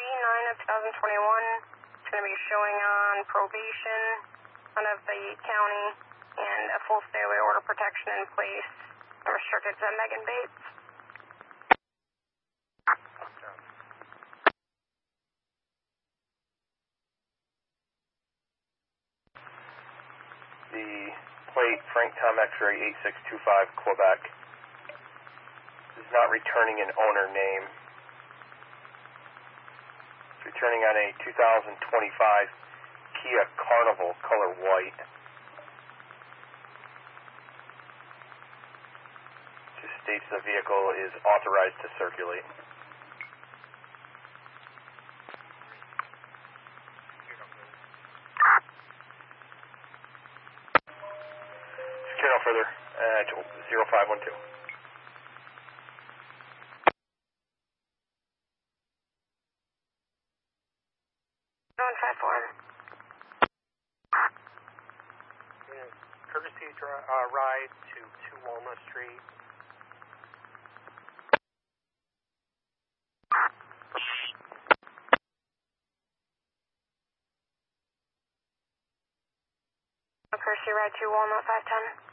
9 of 2021. It's going to be showing on probation, front of the county, and a full stay-away order protection in place. Restricted to Megan Bates. The plate Frank Tom X-ray 8625 Quebec is not returning an owner name. It's returning on a 2025 Kia Carnival, color white. Just states the vehicle is authorized to circulate. Secure no further, 0512. 154. Courtesy ride to 2 Walnut Street. Courtesy ride to Walnut 510.